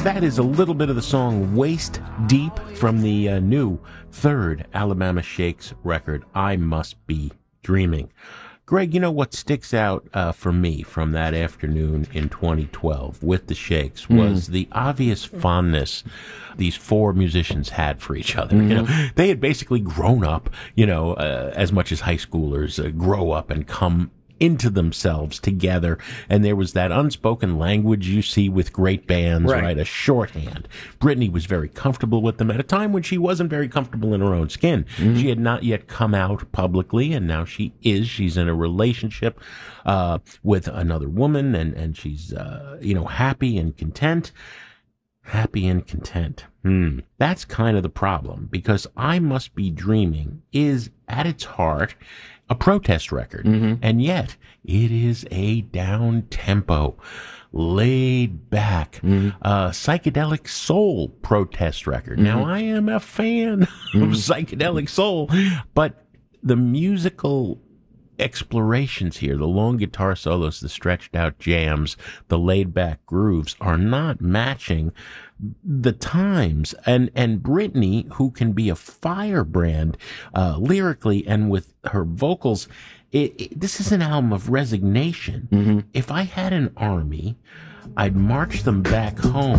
That is a little bit of the song Waist Deep from the new third Alabama Shakes record, I Must Be Dreaming. Greg, you know what sticks out for me from that afternoon in 2012 with the Shakes was the obvious fondness these four musicians had for each other. You know, they had basically grown up, as much as high schoolers grow up and come into themselves together, and there was that unspoken language you see with great bands, right? A shorthand. Brittany was very comfortable with them at a time when she wasn't very comfortable in her own skin. She had not yet come out publicly, and now she is. She's in a relationship with another woman, and she's happy and content. Happy and content. That's kind of the problem, because I Must Be Dreaming is, at its heart, a protest record, and yet it is a down-tempo, laid-back, psychedelic soul protest record. Now, I am a fan of psychedelic soul, but the musical explorations here, the long guitar solos, the stretched out jams, the laid back grooves are not matching the times. And Brittany, who can be a firebrand lyrically and with her vocals, this is an album of resignation. If I had an army, I'd march them back home